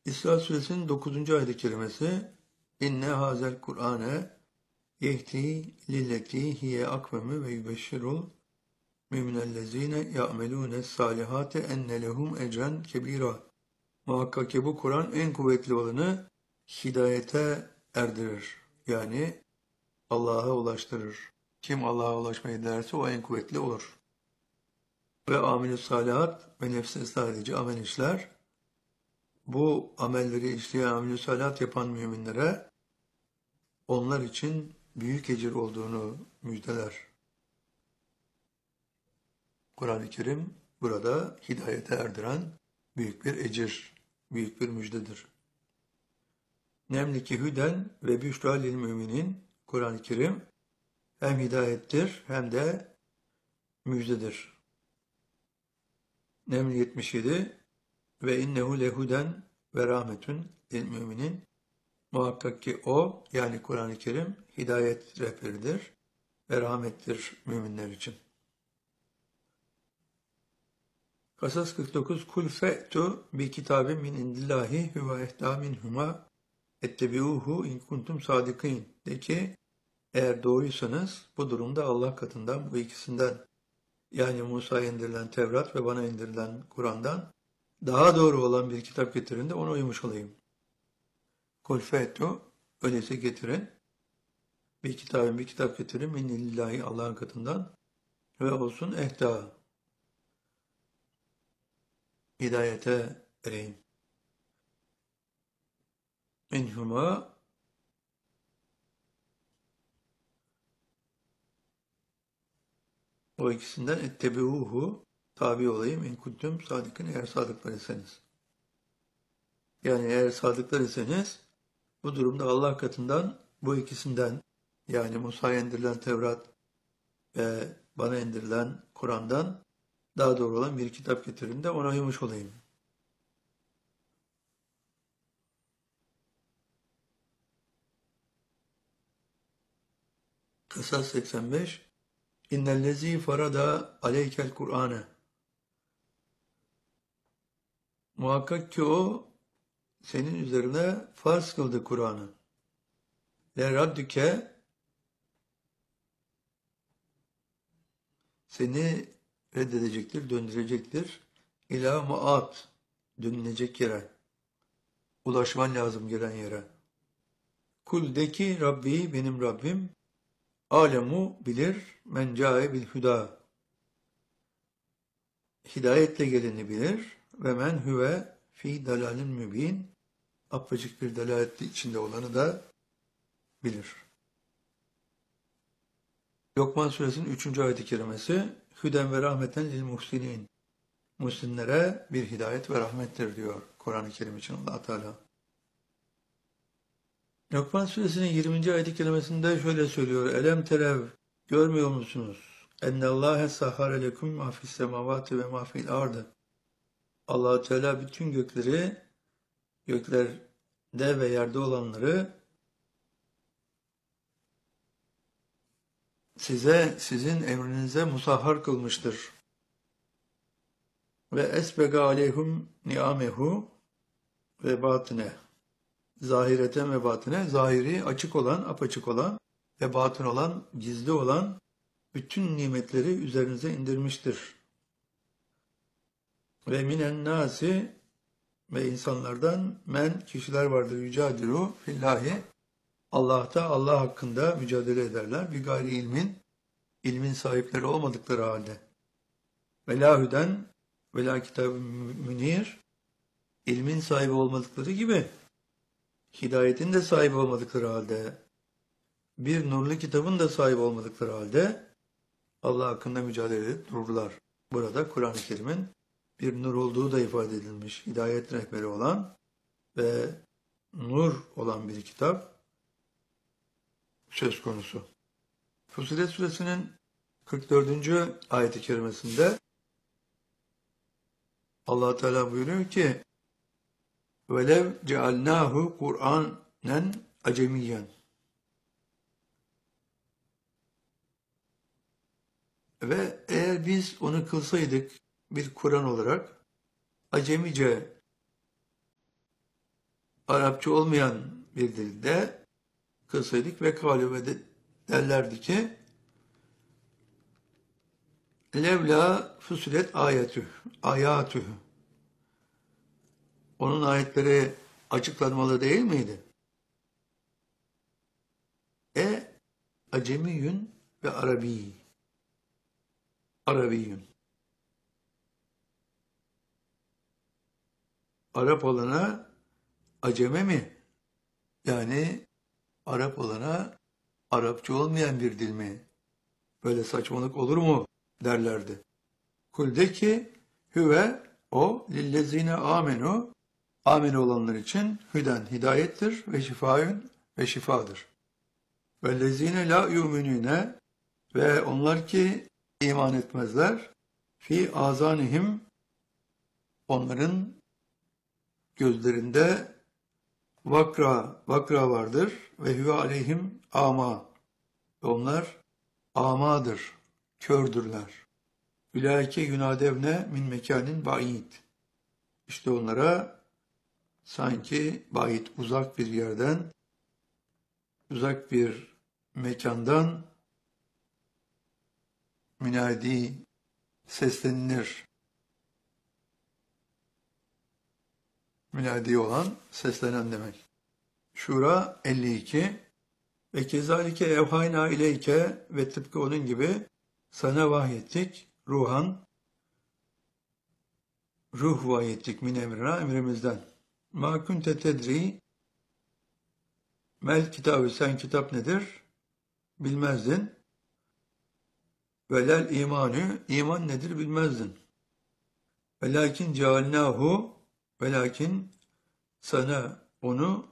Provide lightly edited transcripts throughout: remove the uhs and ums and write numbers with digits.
İsra suresinin 9. ayet-i kerimesi İnne hazel Kur'ane yehdi lilleti hiye akvemi ve yübeşşirul müminellezine ya'melûne salihate enne lehum ecren kebira. Muhakkak ki bu Kur'an en kuvvetli olanı hidayete erdirir. Yani Allah'a ulaştırır. Kim Allah'a ulaşmayı dilerse o en kuvvetli olur. Ve amel-i salihat ve nefsine sadece amel işler. Bu amelleri işleyen, amel-i salihat yapan müminlere onlar için büyük ecir olduğunu müjdeler. Kur'an-ı Kerim burada hidayete erdiren büyük bir ecir, büyük bir müjdedir. Nemliki hüden ve büşra lil müminin Kur'an-ı Kerim hem hidayettir hem de müjdedir. Neml 77 ve innehu lehuden ve rahmetun lil müminin muhakkak ki o yani Kur'an-ı Kerim hidayet rehberidir ve rahmettir müminler için. Kasas 49 Kul fe'tu bi kitabin min indillahi huve ehda minhuma ettebi'uhu in kuntum sadikin. De ki eğer doğruysanız bu durumda Allah katından bu ikisinden yani Musa'ya indirilen Tevrat ve bana indirilen Kur'an'dan daha doğru olan bir kitap getirin de ona uymuş olayım. Kul fe'tu öyleyse getirin. Bir kitap getirin min indillahi Allah'ın katından ve olsun ehda hidayete ereyim. Minhuma o ikisinden ettebi'uhu tabi olayım in kuntum sadıkın eğer sadıklar iseniz. Yani eğer sadıklar iseniz bu durumda Allah katından bu ikisinden yani Musa'ya indirilen Tevrat ve bana indirilen Kur'an'dan daha doğru olan bir kitap getirin de ona uymuş olayım. Kısas 85 İnnellezî farada aleykel Kur'ane muhakkak ki o senin üzerine farz kıldı Kur'an'ı. Le raddüke seni reddedecektir, döndürecektir. İlâ maat dönülecek yere. Ulaşman lazım gelen yere. Kul de ki Rabbi benim Rabbim alemu bilir men câe bil hüdâ. Hidayetle geleni bilir ve men hüve fi dalalin mübin apaçık bir dalaletli içinde olanı da bilir. Lokman suresinin 3. ayet-i kerimesi Hüden ve rahmeten lil muhsinin. Muhsinlere bir hidayet ve rahmettir diyor Kur'an-ı Kerim için Allah Teala. Lokman suresinin 20. ayet-i kerimesinde şöyle söylüyor. Elem terev görmüyor musunuz? Ennallâhe sahhare lekum ma fis semavati ve ma fil ardı. Allah Teala bütün göklerde ve yerde olanları sizin emrinize musahhar kılmıştır. Ve esbega aleyhum ni'amehu ve batine. Zahireten ve batine, zahiri açık olan, apaçık olan ve batın olan, gizli olan bütün nimetleri üzerinize indirmiştir. Ve minen nasi ve insanlardan men kişiler vardır yücadilu fillahi Allah'ta Allah hakkında mücadele ederler. Bir gayri ilmin sahipleri olmadıkları halde. Ve la hüden ve la kitab-ı münir ilmin sahibi olmadıkları gibi hidayetin de sahibi olmadıkları halde bir nurlu kitabın da sahibi olmadıkları halde Allah hakkında mücadele edip dururlar. Burada Kur'an-ı Kerim'in bir nur olduğu da ifade edilmiş. Hidayet rehberi olan ve nur olan bir kitap söz konusu. Fussilet suresinin 44. ayet-i kerimesinde Allah Teala buyuruyor ki velev cealnahu Kur'anen acemiyen ve eğer biz onu kılsaydık bir Kur'an olarak acemice Arapça olmayan bir dilde kılsaydık ve kâlû ve derlerdi ki levla fusilet ayatühü. Onun ayetleri açıklanmalı değil miydi? Acemiyün ve Arabi. Arabiyün. Arap olana aceme mi? Yani Arap olana Arapça olmayan bir dil mi? Böyle saçmalık olur mu? Derlerdi. Kul de ki hüve o lillezine amenu amin olanlar için hüden hidayettir ve şifaün ve şifadır. Vellezine la yu'minune ve onlar ki iman etmezler fi azanihim onların gözlerinde vakra vardır ve huve aleyhim ama ve onlar amadır, kördürler. Ulaike yunadevne min mekanin ba'id. İşte onlara sanki ba'id uzak bir yerden, uzak bir mekandan münadi seslenilir. Münadi olan seslenen demek. Şura 52 ve kezalike evhayna ileyke ve tıpkı onun gibi sana vahyettik ruhan ruh vahyettik min emrina emrimizden. Ma kunte tedri mel kitabı sen kitap nedir? Bilmezdin. Velel imanü iman nedir bilmezdin. Velakin cealnahu velakin sana onu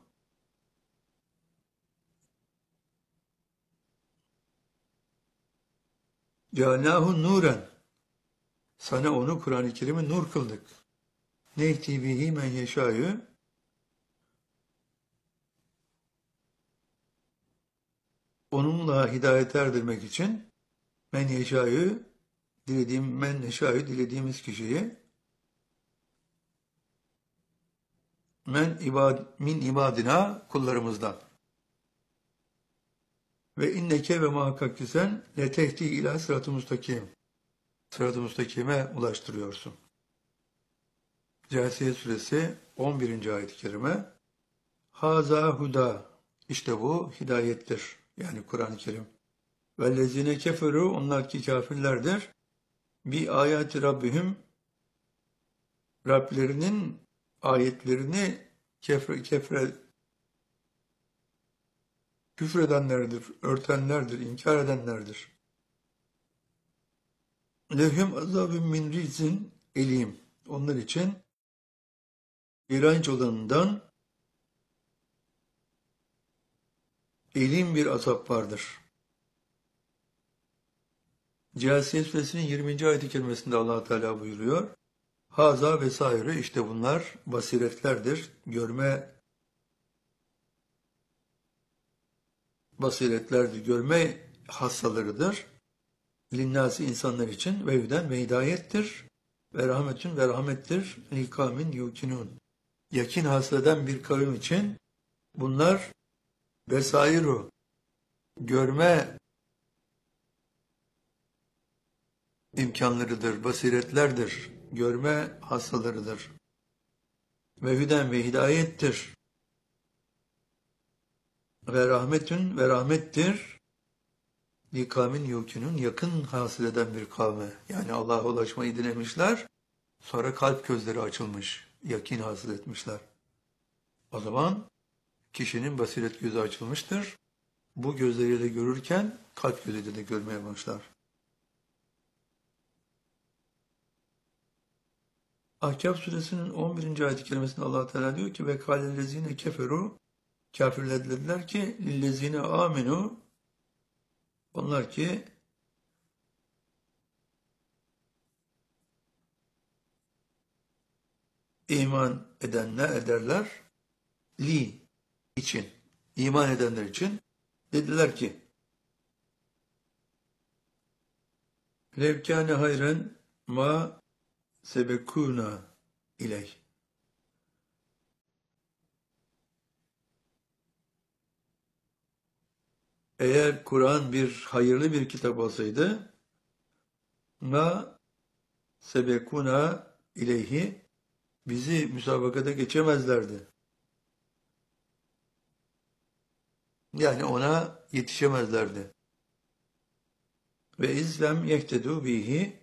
cealnahu nuren sana onu Kur'an-ı Kerim'i nur kıldık. Nehdi bihi men yeşâyü onunla hidayet erdirmek için men yeşâyü dilediğimiz kişiyi min ibadina kullarımızdan. Ve inneke ve muhakkak ki sen letehdi ila sırat-ı müstakim. Sırat-ı müstakime ulaştırıyorsun. Câsiye suresi 11. ayet-i kerime. Haza huda. İşte bu hidayettir. Yani Kur'an-ı Kerim. Vellezine keferu onlar ki kafirlerdir. Bi ayati rabbihim Rablerinin ayetlerini küfredenlerdir, örtenlerdir, inkar edenlerdir. Lehum azabun min rizin elim. Onlar için iğrenç olanından elim bir azap vardır. Câsiye suresinin 20. ayet-i kerimesinde Allah Teala buyuruyor. Haza vesaire işte bunlar basiretlerdir. Görme basiretlerdir. Görme hastalarıdır. Linnâsi insanlar için ve hüden ve hidayettir. Ve rahmetün ve rahmettir. Likamin yukinun. Yakin hasreden bir kavim için bunlar vesairu görme imkanlarıdır, basiretlerdir, görme hastalarıdır. Ve hüden ve hidayettir. Ve rahmetün ve rahmettir. Likamin yukinun yakın hasıl eden bir kavme. Yani Allah'a ulaşmayı dilemişler. Sonra kalp gözleri açılmış. Yakin hasıl etmişler. O zaman kişinin basiret gözü açılmıştır. Bu gözleriyle görürken kalp gözüyle de görmeye başlar. Ahkâf suresinin 11. ayet-i kerimesinde Allah Teala diyor ki ve kâlellezîne keferu kafirler dediler ki lillezîne âmenû onlar ki iman ederler için iman edenler için dediler ki levkâne hayren ma sebekûna ileyh Eğer Kur'an bir hayırlı bir kitap olsaydı, ma sebekuna ileyhi, bizi müsabakada geçemezlerdi. Yani ona yetişemezlerdi. Ve izlem yehtedu bihi,